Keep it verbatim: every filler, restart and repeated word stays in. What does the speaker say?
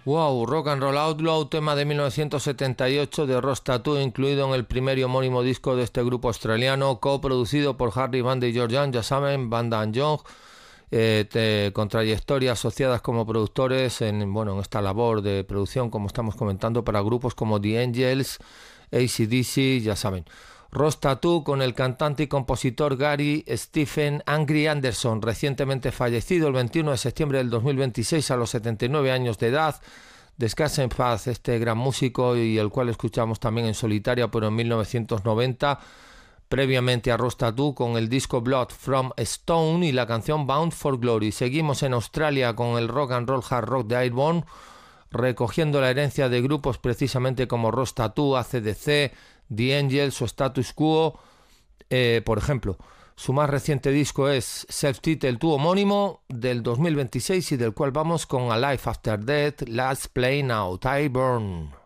Wow, Rock and Roll Outlaw, tema de mil novecientos setenta y ocho de Ross Tattoo, incluido en el primer y homónimo disco de este grupo australiano, coproducido por Harry Vande y George Young, ya saben, Banda and Young, eh, te, con trayectorias asociadas como productores en, bueno, en esta labor de producción, como estamos comentando, para grupos como The Angels, A C D C, ya saben. Ross Tattoo con el cantante y compositor Gary Stephen Angry Anderson, recientemente fallecido el veintiuno de septiembre del dos mil veintiséis a los setenta y nueve años de edad. Descansa en paz este gran músico, y el cual escuchamos también en solitario, pero en mil novecientos noventa, previamente a Ross Tattoo con el disco Blood from Stone y la canción Bound for Glory. Seguimos en Australia con el rock and roll hard rock de Airborne, recogiendo la herencia de grupos precisamente como Ross Tattoo, A C D C, The Angels o Status Quo, eh, por ejemplo. Su más reciente disco es Self-Titled tu homónimo, del dos mil veintiséis, y del cual vamos con A Life After Death, Let's Play Now, Tyburn.